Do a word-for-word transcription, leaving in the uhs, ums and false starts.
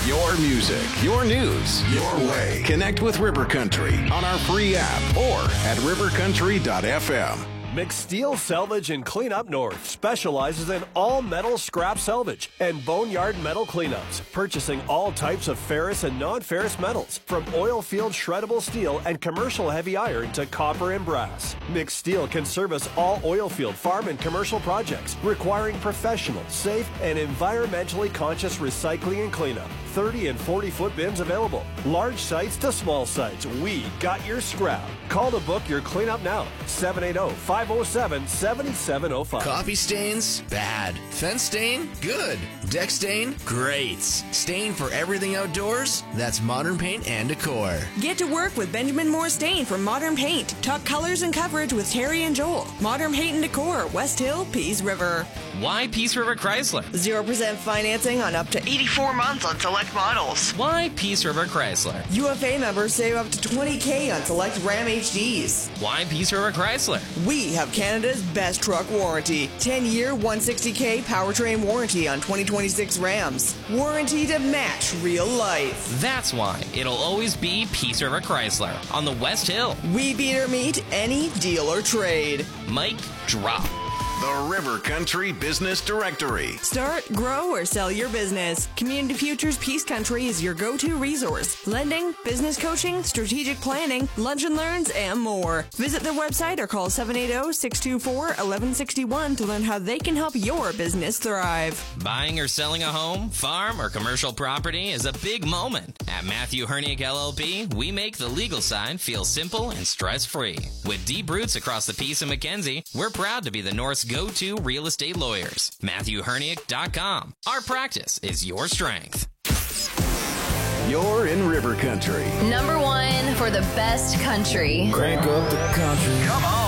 Your music, your news, your way. Connect with River Country on our free app or at river country dot f m. McSteel Salvage and Cleanup North specializes in all metal scrap salvage and boneyard metal cleanups, purchasing all types of ferrous and non-ferrous metals, from oil field shreddable steel and commercial heavy iron to copper and brass. McSteel can service all oil field, farm, and commercial projects requiring professional, safe, and environmentally conscious recycling and cleanup. thirty and forty foot bins available. Large sites to small sites. We got your scrap. Call to book your cleanup now. seven eight zero, five zero seven, seven seven zero five. Coffee stains? Bad. Fence stain? Good. Deck stain? Great. Stain for everything outdoors? That's Modern Paint and Decor. Get to work with Benjamin Moore Stain from Modern Paint. Talk colors and coverage with Terry and Joel. Modern Paint and Decor, West Hill, Peace River. Why Peace River Chrysler? zero percent financing on up to eighty-four months on select models. Why Peace River Chrysler? U F A members save up to twenty thousand on select Ram H Ds. Why Peace River Chrysler? We have Canada's best truck warranty. ten year, one hundred sixty thousand powertrain warranty on twenty twenty-six Rams. Warranty to match real life. That's why it'll always be Peace River Chrysler on the West Hill. We beat or meet any deal or trade. Mic drop. The River Country Business Directory. Start, grow, or sell your business. Community Futures Peace Country is your go-to resource. Lending, business coaching, strategic planning, lunch and learns, and more. Visit their website or call seven eight zero, six two four, one one six one to learn how they can help your business thrive. Buying or selling a home, farm, or commercial property is a big moment. At Matthew Herniak L L P, we make the legal side feel simple and stress-free. With deep roots across the Peace and Mackenzie, we're proud to be the North's go-to real estate lawyers. Matthew Herniak dot com. Our practice is your strength. You're in River Country. Number one for the best country. Crank up the country. Come on.